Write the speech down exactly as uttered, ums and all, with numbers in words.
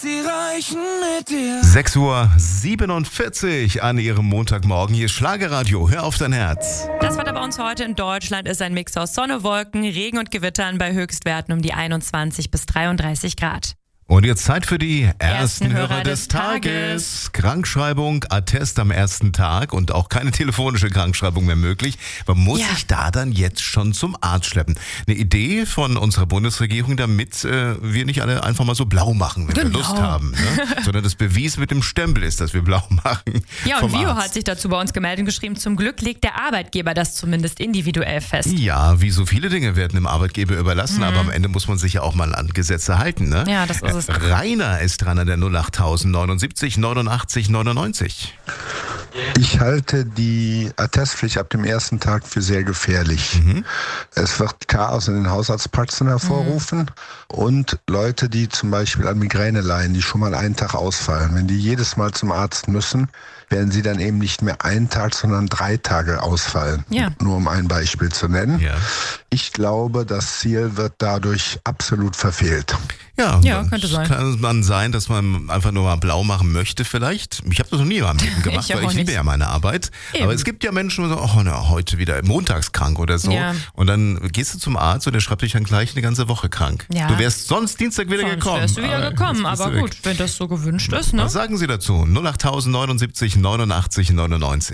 Sie reichen mit dir. sechs Uhr siebenundvierzig an Ihrem Montagmorgen. Hier ist Schlagerradio. Hör auf dein Herz. Das Wetter bei uns heute in Deutschland ist ein Mix aus Sonne, Wolken, Regen und Gewittern bei Höchstwerten um die einundzwanzig bis dreiunddreißig Grad. Und jetzt Zeit für die ersten, Ersten Hörer, Hörer des des Tages. Krankschreibung, Attest am ersten Tag und auch keine telefonische Krankschreibung mehr möglich. Man muss Ja. sich da dann jetzt schon zum Arzt schleppen. Eine Idee von unserer Bundesregierung, damit äh, wir nicht alle einfach mal so blau machen, wenn Genau. wir Lust haben. Ne? Sondern das Bewies mit dem Stempel ist, dass wir blau machen. Ja, und vom Vio Arzt. hat sich dazu bei uns gemeldet und geschrieben, zum Glück legt der Arbeitgeber das zumindest individuell fest. Ja, wie so viele Dinge werden dem Arbeitgeber überlassen, aber am Ende muss man sich ja auch mal an Gesetze halten. Ne? Ja, das ist es. Äh, Rainer ist dran an der null acht neunundsiebzig neunundachtzig neunundneunzig. Ich halte die Attestpflicht ab dem ersten Tag für sehr gefährlich. Mhm. Es wird Chaos in den Hausarztpraxen hervorrufen Mhm. und Leute, die zum Beispiel an Migräne leiden, die schon mal einen Tag ausfallen, wenn die jedes Mal zum Arzt müssen, werden sie dann eben nicht mehr einen Tag, sondern drei Tage ausfallen. Ja. Nur um ein Beispiel zu nennen. Ja. Ich glaube, das Ziel wird dadurch absolut verfehlt. Ja, Ja, könnte sein. Kann man sein, dass man einfach nur mal blau machen möchte vielleicht. Ich habe das noch nie in meinem Leben gemacht, Ich weil auch ich liebe nicht. ja meine Arbeit. Eben. Aber es gibt ja Menschen, die sagen, oh, na, heute wieder montagskrank oder so. Ja. Und dann gehst du zum Arzt und der schreibt dich dann gleich eine ganze Woche krank. Ja. Du wärst sonst Dienstag wieder Sonst gekommen. wärst du wieder aber gekommen, jetzt bist aber du gut, weg. wenn das so gewünscht ist, ne? Was sagen Sie dazu? null acht neunundsiebzig neunundachtzig neunundneunzig.